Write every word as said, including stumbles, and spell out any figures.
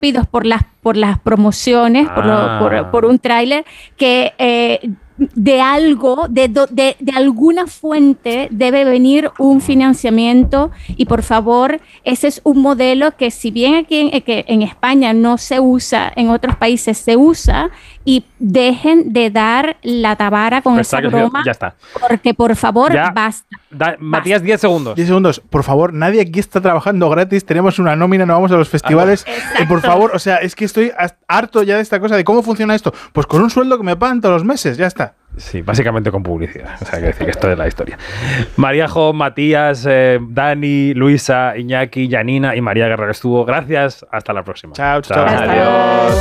pidos por las, por las promociones, Ah. por, lo- por, por un tráiler, que eh, de algo, de, do- de, de alguna fuente debe venir un financiamiento y por favor, ese es un modelo que si bien aquí en, eh, que en España no se usa, en otros países se usa y dejen de dar la tabara con esa Pensaba que broma, ya está. porque por favor, Ya. basta. Da- Matías, diez segundos. diez segundos. Por favor, nadie aquí está trabajando gratis. Tenemos una nómina, no vamos a los festivales. Exacto. Eh, por favor, o sea, es que estoy hasta- harto ya de esta cosa de cómo funciona esto. Pues con un sueldo que me pagan todos los meses, ya está. Sí, básicamente con publicidad. O sea, que decir que esto es la historia. Maríajo, Matías, eh, Dani, Luisa, Iñaki, Janina y María Guerrero estuvo. Gracias. Hasta la próxima. Chao, chao. Hasta Adiós. luego.